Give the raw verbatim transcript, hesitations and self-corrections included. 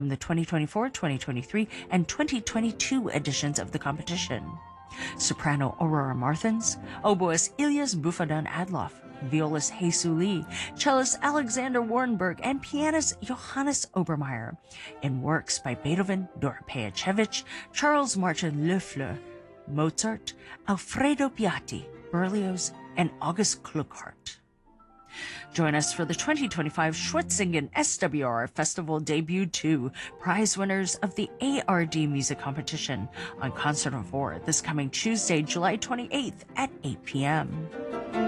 the twenty twenty-four, twenty twenty-three, and twenty twenty-two editions of the competition. Soprano Aurora Martins, oboist Ilyas Bufadan Adloff, violist Heisu Lee, cellist Alexander Warrenberg, and pianist Johannes Obermeier, in works by Beethoven, Doropeachevich, Charles Martin Loeffler, Mozart, Alfredo Piatti, Berlioz, and August Kluckhardt. Join us for the twenty twenty-five Schwetzingen S W R Festival Debut two, prize winners of the A R D Music Competition on Concert of Four this coming Tuesday, July twenty-eighth at eight p.m.